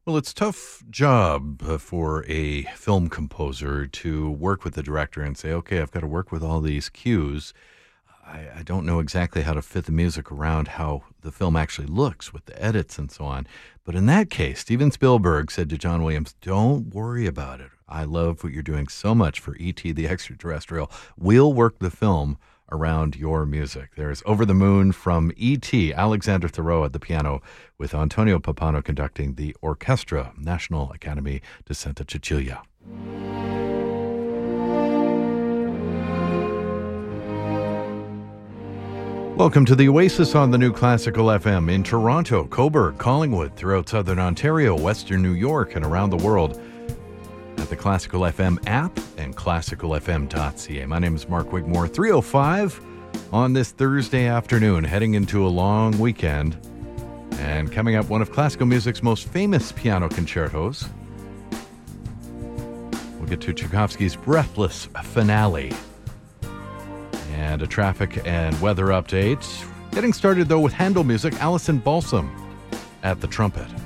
Well, it's a tough job for a film composer to work with the director and say, okay, I've got to work with all these cues. I don't know exactly how to fit the music around how the film actually looks with the edits and so on. But in that case, Steven Spielberg said to John Williams, don't worry about it. I love what you're doing so much for E.T. the Extraterrestrial. We'll work the film around your music. There's Over the Moon from E.T., Alexander Thoreau at the piano, with Antonio Pappano conducting the Orchestra National Academy de Santa Cecilia. Welcome to the Oasis on the New Classical FM in Toronto, Cobourg, Collingwood, throughout Southern Ontario, Western New York, and around the world at the Classical FM app and classicalfm.ca. My name is Mark Wigmore. 3:05 on this Thursday afternoon, heading into a long weekend. And coming up, one of classical music's most famous piano concertos. We'll get to Tchaikovsky's Breathless Finale. And a traffic and weather update. Getting started, though, with Handel music, Alison Balsam at the trumpet.